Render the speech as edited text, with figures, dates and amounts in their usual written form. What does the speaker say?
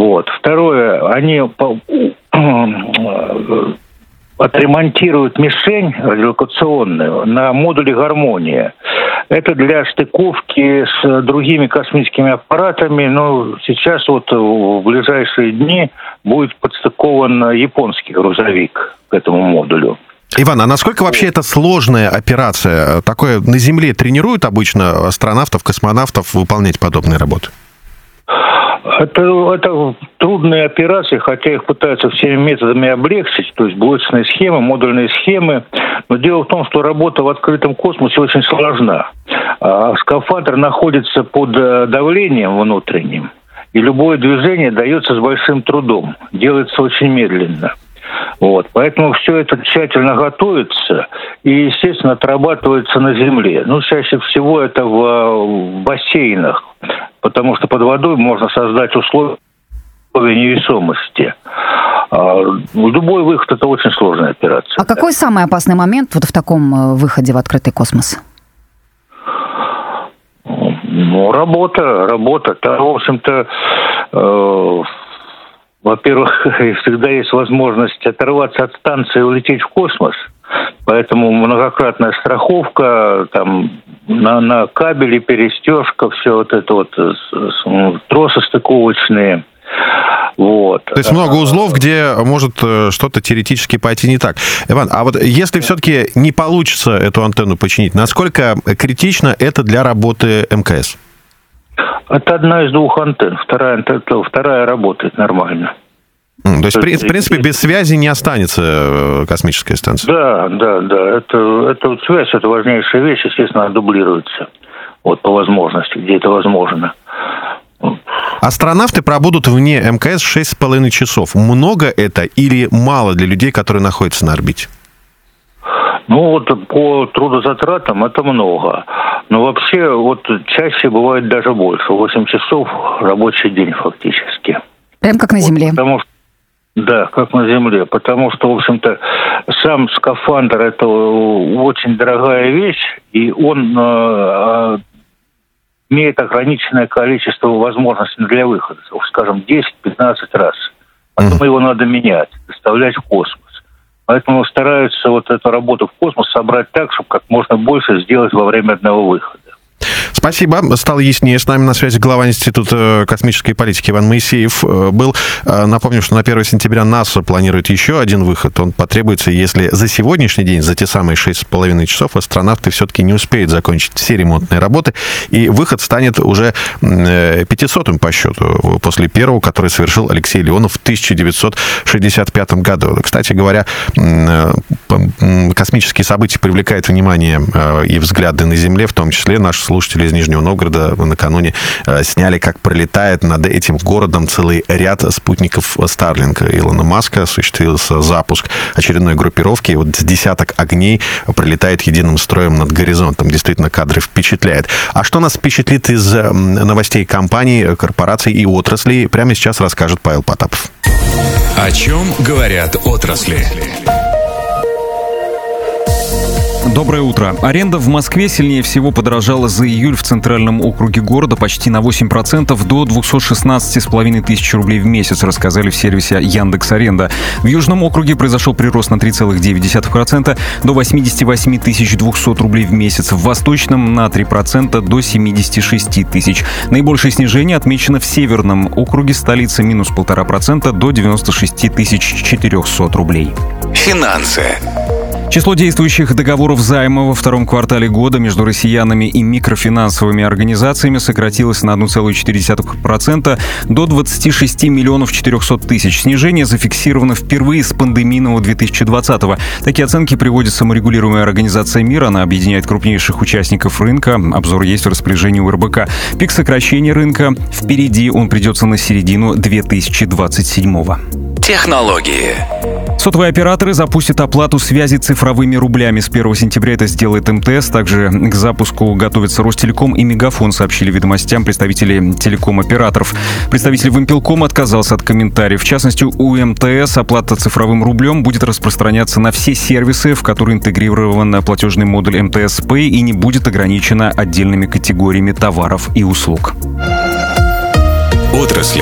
Вот. Второе, они отремонтируют мишень радиолокационную на модуле «Гармония». Это для стыковки с другими космическими аппаратами. Но сейчас вот в ближайшие дни будет подстыкован японский грузовик к этому модулю. Иван, а насколько вообще это сложная операция? Такое на Земле тренируют обычно астронавтов, космонавтов выполнять подобные работы? Это трудные операции, хотя их пытаются всеми методами облегчить, то есть блочные схемы, модульные схемы. Но дело в том, что работа в открытом космосе очень сложна. Скафандр находится под давлением внутренним, и любое движение дается с большим трудом, делается очень медленно. Вот. Поэтому все это тщательно готовится и, естественно, отрабатывается на Земле. Чаще всего это в бассейнах, потому что под водой можно создать условия невесомости. Любой выход – это очень сложная операция. А какой самый опасный момент вот в таком выходе в открытый космос? Работа. Там, в общем-то, во-первых, всегда есть возможность оторваться от станции и улететь в космос. Поэтому многократная страховка, там, на кабеле перестежка, все вот это вот, тросы стыковочные. Вот. То есть много узлов, где может что-то теоретически пойти не так. Иван, а вот если все-таки не получится эту антенну починить, насколько критично это для работы МКС? Это одна из двух антенн. Вторая работает нормально. То есть, в принципе, без связи не останется космическая станция? Да. Это вот связь, это важнейшая вещь, естественно, она дублируется. Вот по возможности, где это возможно. Астронавты пробудут вне МКС 6,5 часов. Много это или мало для людей, которые находятся на орбите? По трудозатратам это много. Но вообще, чаще бывает даже больше. 8 часов рабочий день фактически. Прям как на Земле. Да, как на Земле. Потому что, в общем-то, сам скафандр – это очень дорогая вещь, и он имеет ограниченное количество возможностей для выхода. Скажем, 10-15 раз. Потом его надо менять, доставлять в космос. Поэтому стараются эту работу в космос собрать так, чтобы как можно больше сделать во время одного выхода. Спасибо. Стало яснее. С нами на связи глава Института космической политики Иван Моисеев был. Напомню, что на 1 сентября НАСА планирует еще один выход. Он потребуется, если за сегодняшний день, за те самые 6,5 часов, астронавты все-таки не успеют закончить все ремонтные работы. И выход станет уже 500-м по счету после первого, который совершил Алексей Леонов в 1965 году. Кстати говоря, космические события привлекают внимание и взгляды на Земле, в том числе наши слушатели из Нижнего Новгорода накануне сняли, как пролетает над этим городом целый ряд спутников Старлинка Илона Маска. Осуществился запуск очередной группировки, и с десяток огней пролетает единым строем над горизонтом. Действительно, кадры впечатляют. А что нас впечатлит из новостей компаний, корпораций и отраслей, прямо сейчас расскажет Павел Потапов. О чем говорят отрасли? Доброе утро. Аренда в Москве сильнее всего подорожала за июль в центральном округе города почти на 8% до 216,5 тысяч рублей в месяц, рассказали в сервисе Яндекс.Аренда. В Южном округе произошел прирост на 3,9% до 88 200 рублей в месяц. В Восточном на 3% до 76 тысяч. Наибольшее снижение отмечено в Северном округе столицы минус 1,5% до 96 400 рублей. Финансы. Число действующих договоров займа во втором квартале года между россиянами и микрофинансовыми организациями сократилось на 1,4% до 26 миллионов 400 тысяч. Снижение зафиксировано впервые с пандемийного 2020-го. Такие оценки приводит саморегулируемая организация МИР. Она объединяет крупнейших участников рынка. Обзор есть в распоряжении у РБК. Пик сокращения рынка впереди. Он придется на середину 2027-го. Технологии. Сотовые операторы запустят оплату связи цифровыми рублями. С 1 сентября это сделает МТС. Также к запуску готовятся Ростелеком и Мегафон, сообщили ведомостям представители телеком-операторов. Представитель Вимпелком отказался от комментариев. В частности, у МТС оплата цифровым рублем будет распространяться на все сервисы, в которые интегрирован платежный модуль МТС Pay, и не будет ограничена отдельными категориями товаров и услуг. Отрасли.